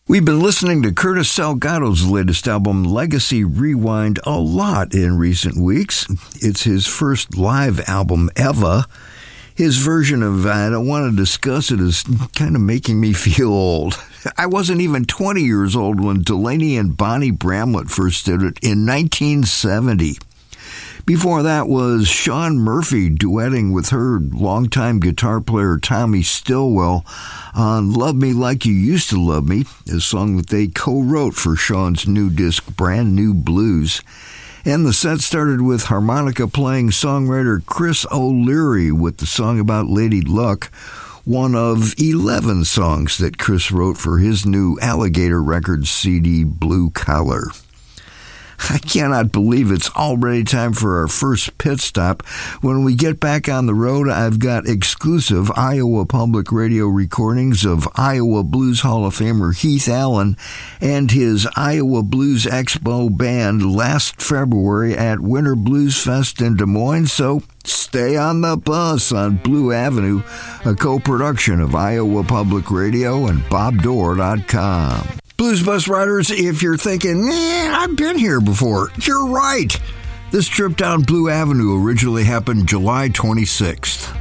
We've been listening to Curtis Salgado's latest album, Legacy Rewind, a lot in recent weeks. It's his first live album ever. His version of I Don't Want to Discuss It is kind of making me feel old. I wasn't even 20 years old when Delaney and Bonnie Bramlett first did it in 1970. Before that was Sean Murphy duetting with her longtime guitar player Tommy Stillwell on Love Me Like You Used to Love Me, a song that they co-wrote for Sean's new disc, Brand New Blues. And the set started with harmonica-playing songwriter Chris O'Leary with the song about Lady Luck, one of 11 songs that Chris wrote for his new Alligator Records CD, Blue Collar. I cannot believe it's already time for our first pit stop. When we get back on the road, I've got exclusive Iowa Public Radio recordings of Iowa Blues Hall of Famer Heath Allen and his Iowa Blues Expo band last February at Winter Blues Fest in Des Moines, so stay on the bus on Blue Avenue, a co-production of Iowa Public Radio and BobDoor.com. Blues Bus Riders, if you're thinking, I've been here before, you're right. This trip down Blue Avenue originally happened July 26th.